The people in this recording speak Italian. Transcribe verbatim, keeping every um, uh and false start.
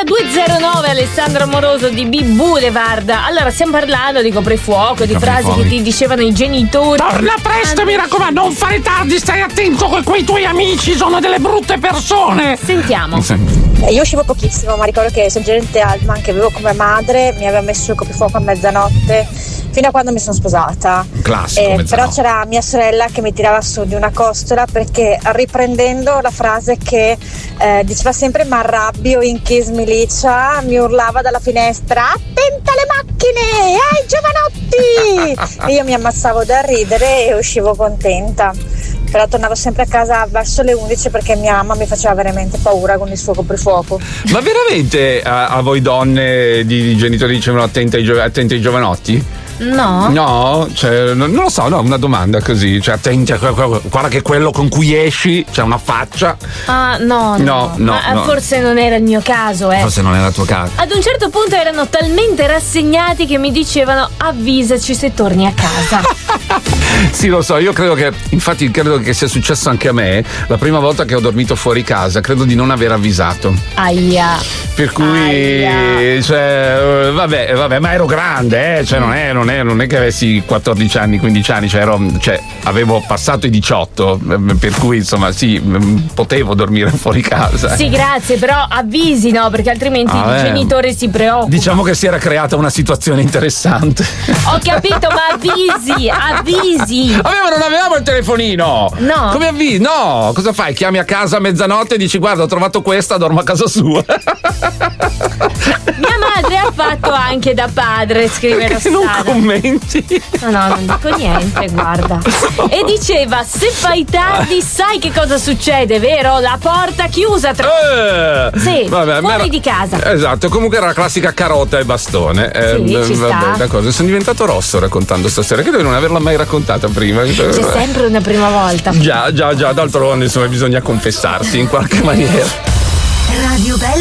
due zero nove Alessandro Amoroso di B Boulevard. Allora, stiamo parlando di coprifuoco, di frasi che ti dicevano i genitori. Torna presto, mi raccomando, non fare tardi, stai attento che quei tuoi amici sono delle brutte persone. Sentiamo. Io uscivo pochissimo, ma ricordo che il sergente Altman che avevo come madre mi aveva messo il coprifuoco a mezzanotte fino a quando mi sono sposata. Classico, eh, però c'era mia sorella che mi tirava su di una costola perché, riprendendo la frase che eh, diceva sempre "ma arrabbio in chi smilicia", mi urlava dalla finestra "attenta alle macchine, ai giovanotti". E io mi ammazzavo da ridere e uscivo contenta. Però tornavo sempre a casa verso le undici perché mia mamma mi faceva veramente paura con il suo coprifuoco. Ma veramente a, a voi donne di, di genitori dicevano attenti ai, gio- attenti ai giovanotti? No. No, cioè, non, non lo so, no, una domanda così, cioè attenti a guarda che quello con cui esci c'è una faccia. Ah, no, no, no, no, ma no. Forse non era il mio caso, eh. Forse non era il tuo caso. Ad un certo punto erano talmente rassegnati che mi dicevano "avvisaci se torni a casa". Sì, lo so, io credo che, infatti credo che sia successo anche a me, la prima volta che ho dormito fuori casa, credo di non aver avvisato. Aia. Per cui, Aia. cioè, vabbè, vabbè, ma ero grande, eh, cioè non è, non è, non è che avessi quattordici anni, quindici anni, cioè, ero, cioè avevo passato i diciotto, per cui insomma sì, potevo dormire fuori casa. Sì, grazie, però avvisi, no, perché altrimenti ah, il eh. genitore si preoccupa. Diciamo che si era creata una situazione interessante. Ho capito, ma avvisi, avvisi. Vabbè, ma non avevamo il telefonino. No. Come avvisi? No, cosa fai? Chiami a casa a mezzanotte e dici "guarda, ho trovato questa, dormo a casa sua". Mia madre ha fatto anche da padre, scrive Perché non commenti? No, no, non dico niente, guarda. E diceva "se fai tardi sai che cosa succede, vero? La porta chiusa tra... eh, Sì, vabbè, fuori era... di casa". Esatto, comunque era la classica carota e bastone. Sì, eh, ci vabbè, sta. d'accordo. Sono diventato rosso raccontando stasera, credo di non averla mai raccontata prima. C'è sempre una prima volta. Già, già, già, d'altronde insomma bisogna confessarsi in qualche maniera. Radio Bella